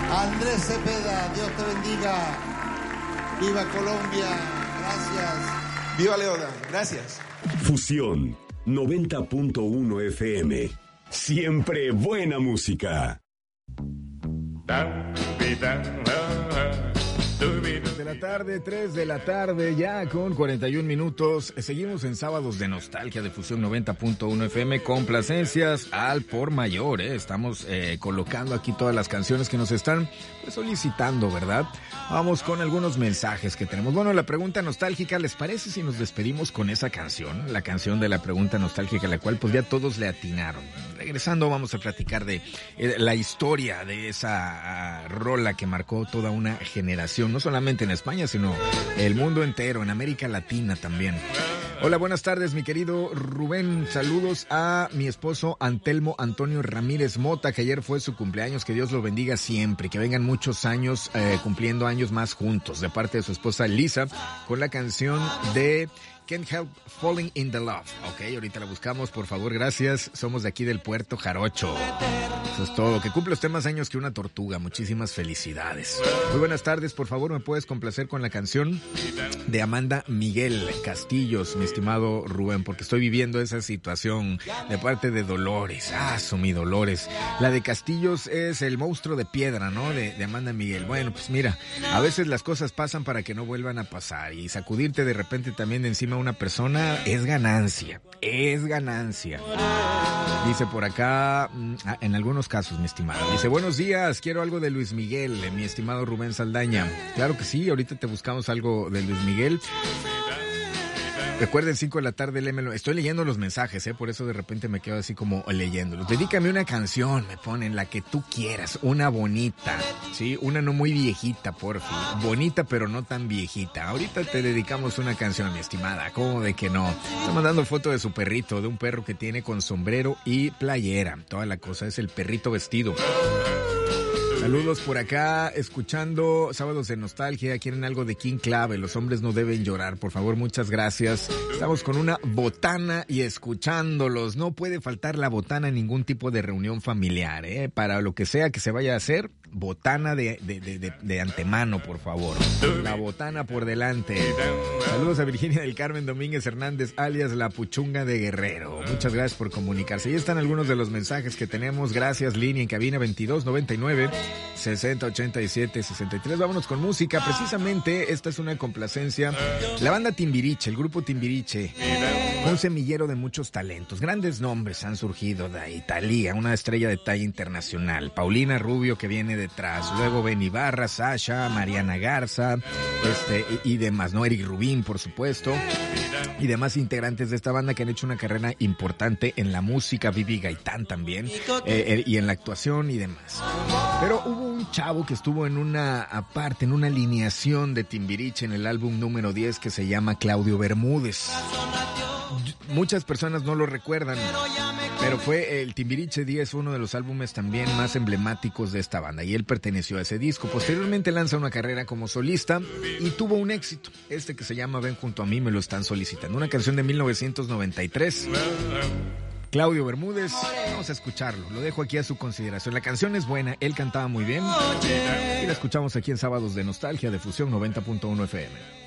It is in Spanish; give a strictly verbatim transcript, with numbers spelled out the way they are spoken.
Andrés Cepeda, Dios te bendiga. Viva Colombia, gracias. Viva Leoda, gracias. Fusión noventa punto uno F M. Siempre buena música. De la tarde, tres de la tarde, ya con cuarenta y un minutos. Seguimos en Sábados de Nostalgia de Fusión noventa punto uno F M. Complacencias al por mayor, ¿eh? Estamos eh, colocando aquí todas las canciones que nos están pues, solicitando, ¿verdad? Vamos con algunos mensajes que tenemos. Bueno, la pregunta nostálgica, ¿les parece si nos despedimos con esa canción? La canción de la pregunta nostálgica, la cual pues ya todos le atinaron. Regresando vamos a platicar de eh, la historia de esa uh, rola que marcó toda una generación, no solamente en España, sino el mundo entero, en América Latina también. Hola, buenas tardes, mi querido Rubén. Saludos a mi esposo Antelmo Antonio Ramírez Mota, que ayer fue su cumpleaños. Que Dios lo bendiga siempre, que vengan muchos años eh, cumpliendo años más juntos, de parte de su esposa Lisa, con la canción de Can't Help Falling in the Love. Ok, ahorita la buscamos, por favor, gracias. Somos de aquí del Puerto Jarocho. Eso es todo. Que cumple usted más años que una tortuga. Muchísimas felicidades. Muy buenas tardes, por favor, ¿me puedes complacer con la canción de Amanda Miguel Castillos, mi estimado Rubén? Porque estoy viviendo esa situación de parte de Dolores. Ah, su mi Dolores. La de Castillos es El monstruo de piedra, ¿no? De, de Amanda Miguel. Bueno, pues mira, a veces las cosas pasan para que no vuelvan a pasar. Y sacudirte de repente también de encima una persona es ganancia, es ganancia. Dice por acá, en algunos casos, mi estimado. Dice, buenos días, quiero algo de Luis Miguel, mi estimado Rubén Saldaña. Claro que sí, ahorita te buscamos algo de Luis Miguel. Recuerden, cinco de la tarde, lémelo. Estoy leyendo los mensajes, ¿eh? Por eso de repente me quedo así como leyéndolos. Dedícame una canción, me ponen, la que tú quieras. Una bonita, ¿sí? Una no muy viejita, por fin. Bonita, pero no tan viejita. Ahorita te dedicamos una canción, mi estimada. ¿Cómo de que no? Está mandando foto de su perrito, de un perro que tiene con sombrero y playera. Toda la cosa, es el perrito vestido. Saludos por acá, escuchando Sábados de Nostalgia. Quieren algo de King Clave, Los hombres no deben llorar. Por favor, muchas gracias. Estamos con una botana y escuchándolos. No puede faltar la botana en ningún tipo de reunión familiar, ¿eh? Para lo que sea que se vaya a hacer, botana de, de, de, de, de antemano, por favor. La botana por delante. Saludos a Virginia del Carmen Domínguez Hernández, alias La Puchunga de Guerrero. Muchas gracias por comunicarse. Ahí están algunos de los mensajes que tenemos. Gracias, línea en cabina veintidós noventa y nueve sesenta ochenta y siete sesenta y tres. Vámonos con música. Precisamente esta es una complacencia. La banda Timbiriche, el grupo Timbiriche, un semillero de muchos talentos. Grandes nombres han surgido de ahí. Thalía, una estrella de talla internacional. Paulina Rubio, que viene detrás. Luego Ben Ibarra, Sasha, Mariana Garza, este y, y demás, ¿no? Eric Rubín, por supuesto. Y demás integrantes de esta banda que han hecho una carrera importante en la música. Vivi Gaitán también. Eh, eh, y en la actuación y demás. Pero hubo un chavo que estuvo en una aparte, en una alineación de Timbiriche en el álbum número diez, que se llama Claudio Bermúdez. Muchas personas no lo recuerdan, pero fue el Timbiriche diez, uno de los álbumes también más emblemáticos de esta banda, y él perteneció a ese disco. Posteriormente lanza una carrera como solista y tuvo un éxito, este que se llama Ven junto a mí, me lo están solicitando, una canción de mil novecientos noventa y tres. Claudio Bermúdez, vamos a escucharlo, lo dejo aquí a su consideración. La canción es buena, él cantaba muy bien y la escuchamos aquí en Sábados de Nostalgia de Fusión noventa punto uno F M.